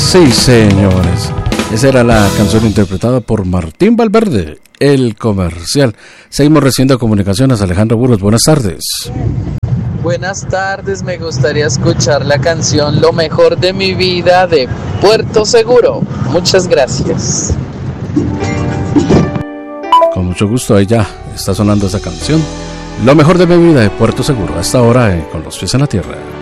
Sí, señores. Esa era la canción interpretada por Martín Valverde, El Comercial. Seguimos recibiendo comunicaciones. Alejandro Burros, buenas tardes. Buenas tardes, me gustaría escuchar la canción Lo Mejor de Mi Vida de Puerto Seguro. Muchas gracias. Con mucho gusto, ahí ya está sonando esa canción. Lo Mejor de Mi Vida de Puerto Seguro. Hasta ahora con los pies en la tierra.